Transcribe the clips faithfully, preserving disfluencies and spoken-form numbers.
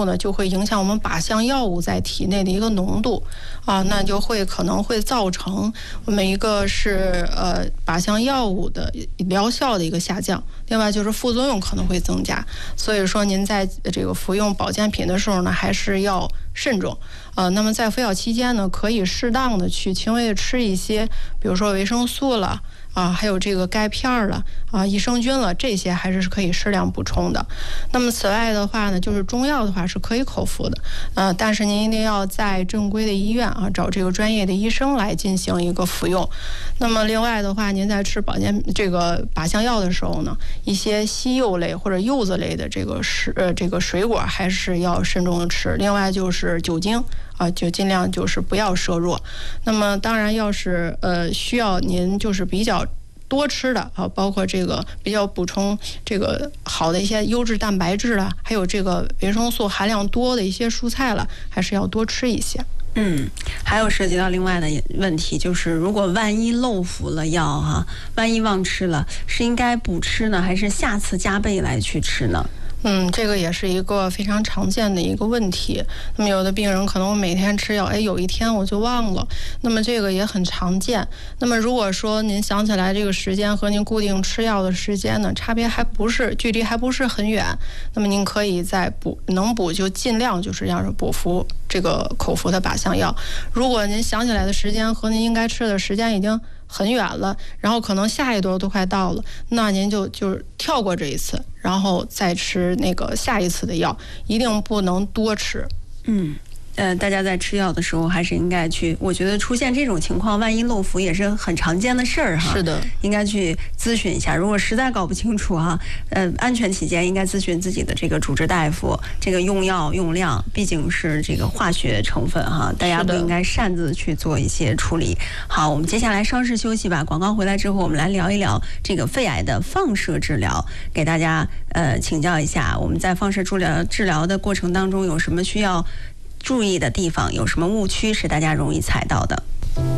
度呢，就会影响我们靶向药物在体内的一个浓度啊，那就会可能会造成我们一个是呃靶向药物的疗效的一个下降，另外就是副作用可能会增加。所以说您在这个服用保健品的时候呢，还是要慎重。呃，那么在服药期间呢，可以适当的去轻微的吃一些，比如说维生素了啊，还有这个钙片了啊，益生菌了，这些还是可以适量补充的。那么此外的话呢，就是中药的话是可以口服的，呃，但是您一定要在正规的医院啊，找这个专业的医生来进行一个服用。那么另外的话，您在吃保健这个靶向药的时候呢，一些西柚类或者柚子类的这个食呃这个水果还是要慎重的吃。另外就是酒精啊，就尽量就是不要摄入。那么当然，要是呃需要您就是比较多吃的啊，包括这个比较补充这个好的一些优质蛋白质了，还有这个维生素含量多的一些蔬菜了，还是要多吃一些。 嗯，还有涉及到另外的问题，就是如果万一漏服了药哈、啊，万一忘吃了，是应该补吃呢，还是下次加倍来去吃呢？ 嗯，这个也是一个非常常见的一个问题。那么有的病人可能我每天吃药，哎，有一天我就忘了，那么这个也很常见。那么如果说您想起来这个时间和您固定吃药的时间呢，差别还不是距离还不是很远，那么您可以再补，能补就尽量就是要是补服这个口服的靶向药。如果您想起来的时间和您应该吃的时间已经很远了，然后可能下一周都快到了，那您就就是跳过这一次，然后再吃那个下一次的药，一定不能多吃。 嗯。呃，大家在吃药的时候还是应该去，我觉得出现这种情况，万一漏服也是很常见的事儿哈。 是的， 应该去咨询一下。如果实在搞不清楚哈，呃，安全起见，应该咨询自己的这个主治大夫。这个用药用量毕竟是这个化学成分哈，大家不应该擅自去做一些处理。好，我们接下来稍事休息吧。广告回来之后，我们来聊一聊这个肺癌的放射治疗，给大家呃请教一下，我们在放射治疗治疗的过程当中有什么需要注意的地方，有什么误区是大家容易踩到的？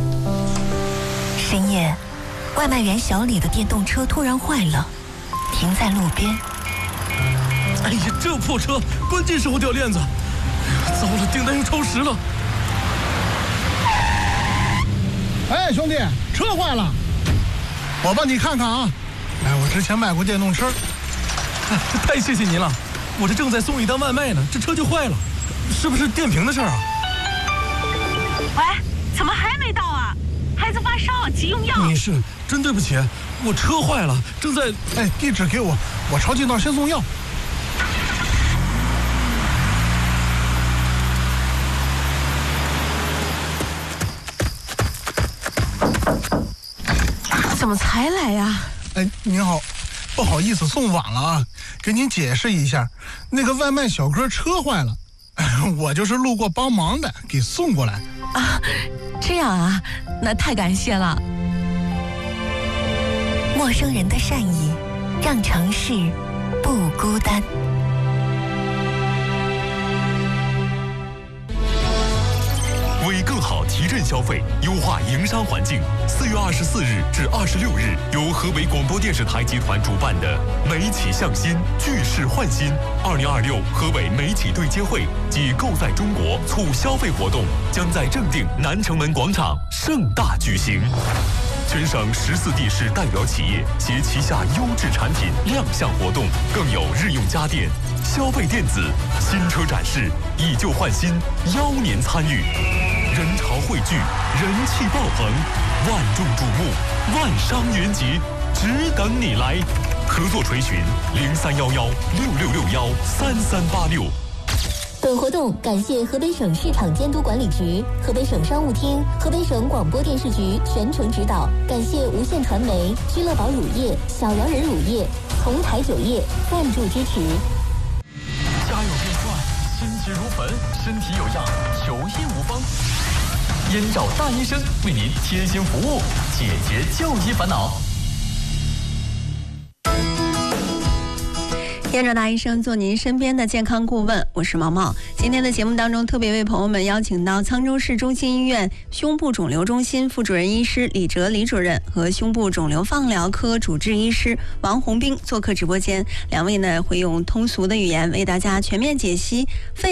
深夜，外卖员小李的电动车突然坏了，停在路边。 哎呀，这破车，关键时候掉链子，糟了，订单又超时了。 哎，兄弟，车坏了，我帮你看看啊。哎，我之前卖过电动车。 哎，太谢谢您了，我这正在送一单外卖呢，这车就坏了。是不是电瓶的事儿啊？ 喂，怎么还没到啊？孩子发烧，急用药。 你是真对不起，我车坏了，正在…… 哎，地址给我，我抄近道先送药。 怎么才来呀？ 哎，您好，不好意思送晚了啊，给您解释一下，那个外卖小哥车坏了。我就是路过帮忙的，给送过来啊。这样啊，那太感谢了。陌生人的善意，让城市不孤单。 为更好提振消费，优化营商环境，四月二十四日至二十六日，由河北广播电视台集团主办的“美企向新，聚势焕新”二零二六河北美企对接会暨购在中国促消费活动将在正定南城门广场盛大举行。全省十四地市代表企业携旗下优质产品亮相活动，更有日用家电、消费电子、新车展示，以旧换新，邀您参与。人潮汇聚，人气爆棚，万众瞩目，万商云集，只等你来。合作垂询零三幺幺六六六幺三三八六。 本活动感谢河北省市场监督管理局、河北省商务厅、河北省广播电视局全程指导，感谢无线传媒、俱乐宝乳业、小洋人乳业、从台酒业赞助支持。 家有变帅，心急如焚，身体有恙，求医无方。燕赵大医生为您贴心服务，解决就医烦恼。 燕赵大医生做您身边的健康顾问，我是毛毛。今天的节目当中，特别为朋友们邀请到沧州市中心医院胸部肿瘤中心副主任医师李哲李主任和胸部肿瘤放疗科主治医师王红兵做客直播间，两位呢会用通俗的语言为大家全面解析肺